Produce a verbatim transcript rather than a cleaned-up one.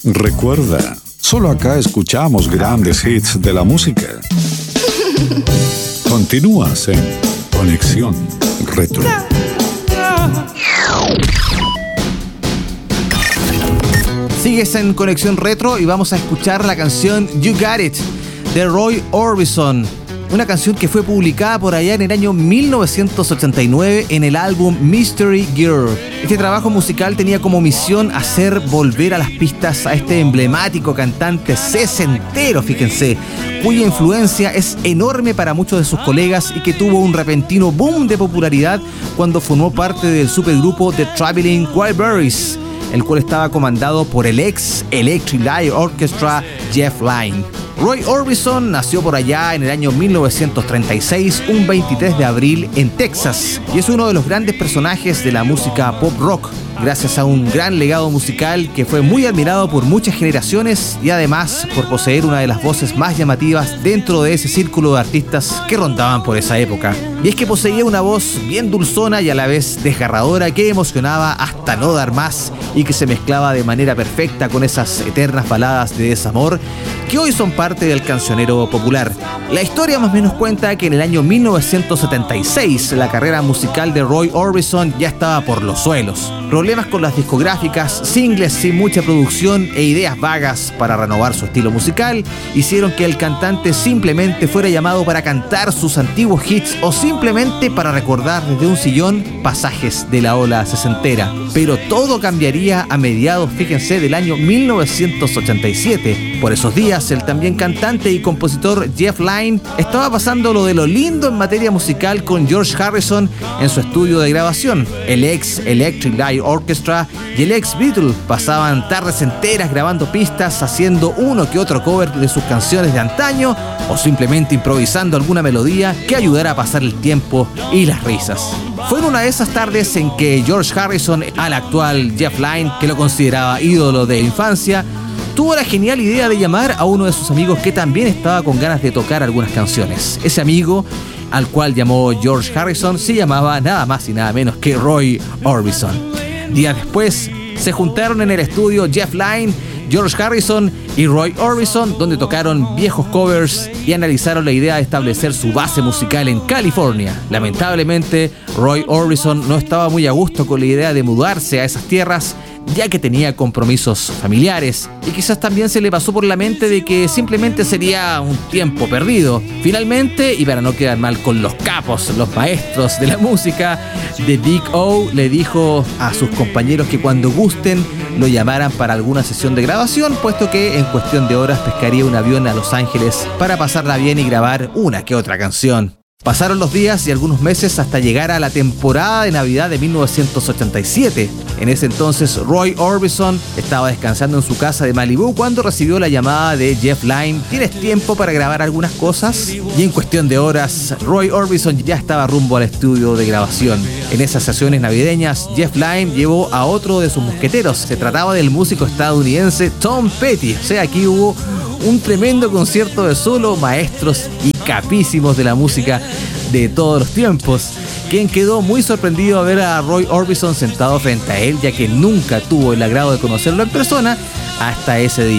Recuerda, solo acá escuchamos grandes hits de la música. Continúas en Conexión Retro. Sigues en Conexión Retro y vamos a escuchar la canción You Got It de Roy Orbison. Una canción que fue publicada por allá en el año mil novecientos ochenta y nueve en el álbum Mystery Girl. Este trabajo musical tenía como misión hacer volver a las pistas a este emblemático cantante sesentero, fíjense, cuya influencia es enorme para muchos de sus colegas y que tuvo un repentino boom de popularidad cuando formó parte del supergrupo The Traveling Wilburys, el cual estaba comandado por el ex Electric Light Orchestra Jeff Lynne. Roy Orbison nació por allá en el año mil novecientos treinta y seis, un veintitrés de abril, en Texas, y es uno de los grandes personajes de la música pop rock, gracias a un gran legado musical que fue muy admirado por muchas generaciones y además por poseer una de las voces más llamativas dentro de ese círculo de artistas que rondaban por esa época. Y es que poseía una voz bien dulzona y a la vez desgarradora que emocionaba hasta no dar más y que se mezclaba de manera perfecta con esas eternas baladas de desamor que hoy son parte del cancionero popular. La historia más o menos cuenta que en el año mil novecientos setenta y seis la carrera musical de Roy Orbison ya estaba por los suelos. Problemas con las discográficas, singles sin mucha producción e ideas vagas para renovar su estilo musical hicieron que el cantante simplemente fuera llamado para cantar sus antiguos hits o simplemente para recordar desde un sillón pasajes de la ola sesentera. Pero todo cambiaría a mediados, fíjense, del año mil novecientos ochenta y siete. Por esos días, el también cantante y compositor Jeff Lynne estaba pasando lo de lo lindo en materia musical con George Harrison en su estudio de grabación. El ex Electric Light Orchestra y el ex Beatle pasaban tardes enteras grabando pistas, haciendo uno que otro cover de sus canciones de antaño o simplemente improvisando alguna melodía que ayudara a pasar el tiempo y las risas. Fue en una de esas tardes en que George Harrison, al actual Jeff Lynne, que lo consideraba ídolo de infancia, tuvo la genial idea de llamar a uno de sus amigos que también estaba con ganas de tocar algunas canciones. Ese amigo, al cual llamó George Harrison, se llamaba nada más y nada menos que Roy Orbison. Días después, se juntaron en el estudio Jeff Lynne, George Harrison y Roy Orbison, donde tocaron viejos covers y analizaron la idea de establecer su base musical en California. Lamentablemente, Roy Orbison no estaba muy a gusto con la idea de mudarse a esas tierras, ya que tenía compromisos familiares y quizás también se le pasó por la mente de que simplemente sería un tiempo perdido. Finalmente, y para no quedar mal con los capos, los maestros de la música, The Big O le dijo a sus compañeros que cuando gusten lo llamaran para alguna sesión de grabación, puesto que en cuestión de horas pescaría un avión a Los Ángeles para pasarla bien y grabar una que otra canción. Pasaron los días y algunos meses hasta llegar a la temporada de Navidad de mil novecientos ochenta y siete. En ese entonces, Roy Orbison estaba descansando en su casa de Malibú cuando recibió la llamada de Jeff Lynne. ¿Tienes tiempo para grabar algunas cosas? Y en cuestión de horas, Roy Orbison ya estaba rumbo al estudio de grabación. En esas sesiones navideñas, Jeff Lynne llevó a otro de sus mosqueteros. Se trataba del músico estadounidense Tom Petty. O sea, aquí hubo un tremendo concierto de solo maestros y capísimos de la música de todos los tiempos, quien quedó muy sorprendido a ver a Roy Orbison sentado frente a él, ya que nunca tuvo el agrado de conocerlo en persona hasta ese día.